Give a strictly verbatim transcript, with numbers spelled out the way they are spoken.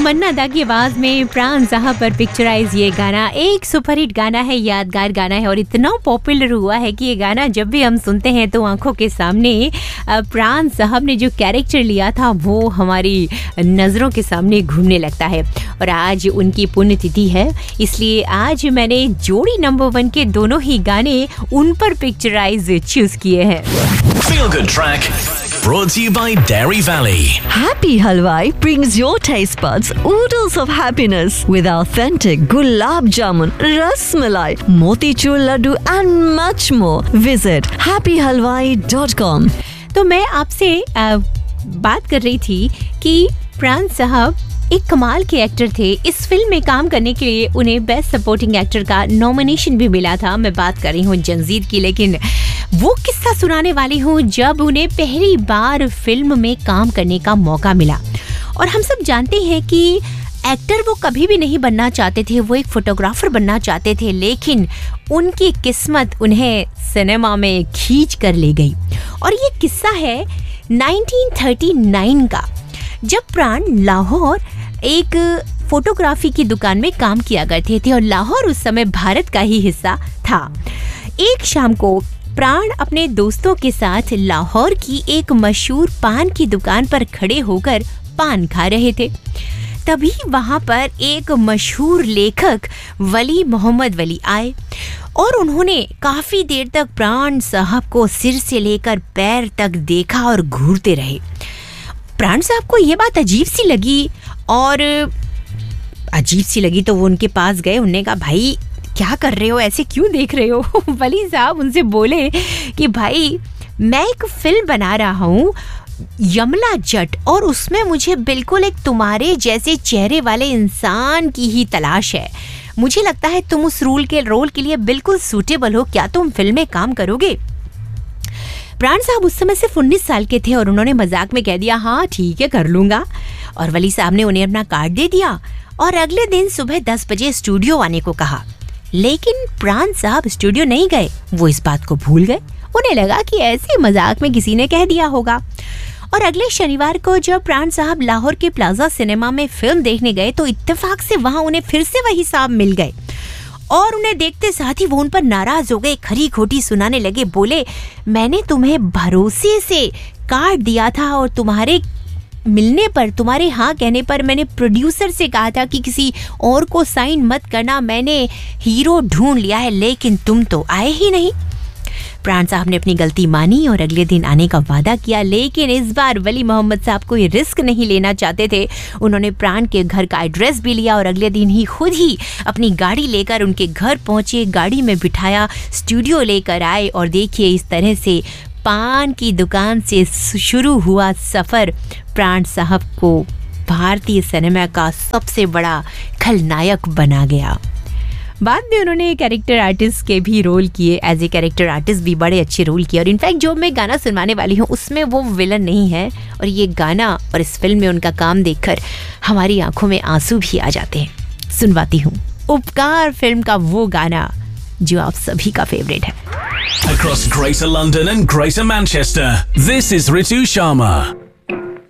मन्ना दा की आवाज में प्राण साहब पर पिक्चराइज ये गाना एक सुपरहिट गाना है, यादगार गाना है और इतना पॉपुलर हुआ है कि ये गाना जब भी हम सुनते हैं तो आंखों के सामने प्राण साहब ने जो कैरेक्टर लिया था वो हमारी नज़रों के सामने घूमने लगता है। और आज उनकी पुण्यतिथि है, इसलिए आज मैंने जोड़ी नंबर वन के दोनों ही गाने उन पर पिक्चराइज चूज किए हैं। Feel Good Track brought to you by Dairy Valley. Happy Halwai brings your taste buds oodles of happiness with authentic gulab jamun, ras malai, motichur laddu and much more. Visit happy halwai dot com. तो मैं आपसे बात कर रही थी कि प्राण साहब एक कमाल के एक्टर थे। इस फिल्म में काम करने के लिए उन्हें बेस्ट सपोर्टिंग एक्टर का नॉमिनेशन भी मिला था। मैं बात कर रही हूँ जंजीर की, लेकिन वो किस्सा सुनाने वाली हूँ जब उन्हें पहली बार फिल्म में काम करने का मौका मिला। और हम सब जानते हैं कि एक्टर वो कभी भी नहीं बनना चाहते थे, वो एक फोटोग्राफर बनना चाहते थे, लेकिन उनकी किस्मत उन्हें सिनेमा में खींच कर ले गई। और ये किस्सा है नाइनटीन थर्टी नाइन का, जब प्राण लाहौर एक फोटोग्राफी की दुकान में काम किया करते थे और लाहौर उस समय भारत का ही हिस्सा था। एक शाम को प्राण अपने दोस्तों के साथ लाहौर की एक मशहूर पान की दुकान पर खड़े होकर पान खा रहे थे। तभी वहां पर एक मशहूर लेखक वली मोहम्मद वली आए और उन्होंने काफी देर तक प्राण साहब को सिर से लेकर पैर तक देखा और घूरते रहे। प्राण साहब को ये बात अजीब सी लगी और अजीब सी लगी तो वो उनके पास गए। उन्होंने कहा, भाई क्या कर रहे हो, ऐसे क्यों देख रहे हो? वली साहब उनसे बोले कि भाई मैं एक फिल्म बना रहा हूँ यमला जट, और उसमें मुझे बिल्कुल एक तुम्हारे जैसे चेहरे वाले इंसान की ही तलाश है। मुझे लगता है तुम उस रोल के रोल के लिए बिल्कुल सूटेबल हो, क्या तुम फिल्म में काम करोगे? प्राण साहब उस समय सिर्फ उन्नीस साल के थे और उन्होंने मजाक में कह दिया, हाँ ठीक है कर लूंगा। और वली साहब ने उन्हें अपना कार्ड दे दिया और अगले दिन सुबह दस बजे स्टूडियो आने को कहा। लेकिन प्राण साहब स्टूडियो नहीं गए, वो इस बात को भूल गए। उन्हें लगा कि ऐसे मजाक में किसी ने कह दिया होगा। और अगले शनिवार को जब प्राण साहब लाहौर के प्लाजा सिनेमा में फिल्म देखने गए तो इत्तेफाक से वहां उन्हें फिर से वही साहब मिल गए और उन्हें देखते साथ ही वो उन पर नाराज हो गए, खरी खोटी सुनाने लगे। बोले, मैंने तुम्हें भरोसे से कार्ड दिया था और तुम्हारे मिलने पर, तुम्हारे हाँ कहने पर मैंने प्रोड्यूसर से कहा था कि किसी और को साइन मत करना, मैंने हीरो ढूंढ लिया है, लेकिन तुम तो आए ही नहीं। प्राण साहब ने अपनी गलती मानी और अगले दिन आने का वादा किया, लेकिन इस बार वली मोहम्मद साहब कोई रिस्क नहीं लेना चाहते थे। उन्होंने प्राण के घर का एड्रेस भी लिया और अगले दिन ही खुद ही अपनी गाड़ी लेकर उनके घर पहुंचे, गाड़ी में बिठाया, स्टूडियो लेकर आए और देखिए इस तरह से पान की दुकान से शुरू हुआ सफ़र प्राण साहब को भारतीय सिनेमा का सबसे बड़ा खलनायक बना गया। बाद में उन्होंने कैरेक्टर आर्टिस्ट के भी रोल किए, एज ए कैरेक्टर आर्टिस्ट भी बड़े अच्छे रोल किए। और इनफैक्ट जो मैं गाना सुनवाने वाली हूँ उसमें वो विलन नहीं है और ये गाना और इस फिल्म में उनका काम देखकर हमारी आंखों में आंसू भी आ जाते हैं। सुनवाती हूँ उपकार फिल्म का वो गाना जो आप सभी का फेवरेट है। Across Greater London and Greater Manchester, this is Ritu Sharma.